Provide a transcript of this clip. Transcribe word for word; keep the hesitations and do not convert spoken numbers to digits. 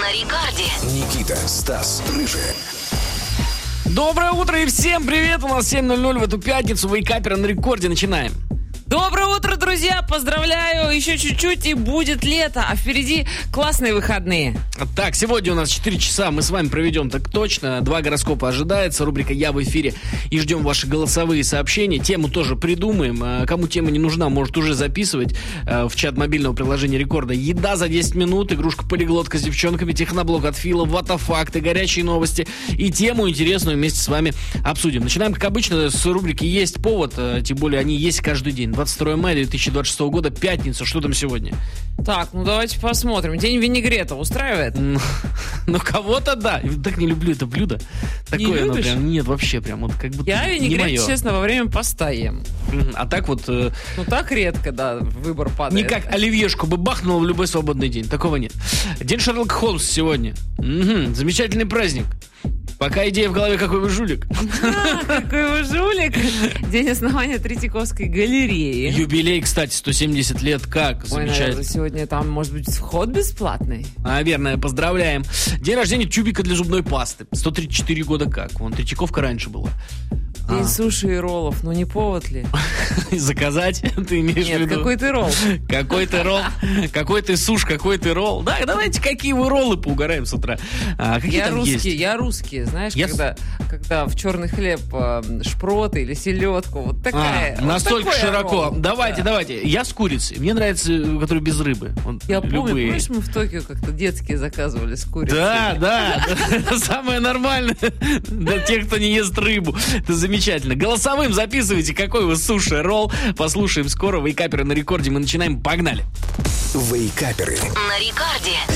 на рекорде. Никита, Стас, Рыжая. Доброе утро и всем привет! У нас семь ноль ноль в эту пятницу. Вейкаперы на рекорде. Начинаем. Доброе утро, друзья! Поздравляю! Еще чуть-чуть и будет лето, а впереди классные выходные. Так, сегодня у нас четыре часа мы с вами проведем так точно. Два гороскопа ожидается. Рубрика «Я в эфире». И ждем ваши голосовые сообщения. Тему тоже придумаем. Кому тема не нужна, может уже записывать в чат мобильного приложения Рекорда. Еда за десять минут, игрушка-полиглотка с девчонками, техноблог от Фила, ватафакты, горячие новости. И тему интересную вместе с вами обсудим. Начинаем, как обычно, с рубрики «Есть повод». Тем более они есть каждый день. двадцать второе мая две тысячи двадцать шестого года, пятница. Что там сегодня? Так, ну давайте посмотрим. День винегрета устраивает? Ну, кого-то да. Я так не люблю это блюдо. Такое оно прям, нет, вообще прям вот как будто Я винегрет, честно, во время поста ем. А так вот... Э... Ну, так редко, да, выбор падает. Не как оливьешку бы бахнул в любой свободный день. Такого нет. День Шерлока Холмса сегодня. Угу, замечательный праздник. Пока идея в голове, какой вы жулик. А, какой вы жулик. День основания Третьяковской галереи. Юбилей, кстати, сто семьдесят лет. Как? Ой, замечательно. наверное, сегодня там, может быть, вход бесплатный? Наверное, поздравляем. День рождения тюбика для зубной пасты. сто тридцать четыре года как. Вон, Третьяковка раньше была. День а. суши и роллов. Ну, не повод ли? Заказать? Ты имеешь в виду? Нет, какой ты ролл? Какой ты ролл? Какой ты суш, какой ты ролл? Да, давайте, какие вы роллы поугараем с утра. А, какие я там русский, есть? я русский. Знаешь, Я когда, с... когда в черный хлеб э, шпроты или селедку. Вот такая. А, вот настолько широко. ролл. Давайте, да. давайте. Я с курицей. Мне нравится, который без рыбы. Он, я любые. помню, помнишь, мы в Токио как-то детские заказывали с курицей? Да, да. Самое нормальное для тех, кто не ест рыбу. Это замечательно. Голосовым записывайте, какой вы суши-ролл. Послушаем скоро. Вейкаперы на рекорде. Мы начинаем. Погнали. Вейкаперы. На рекорде.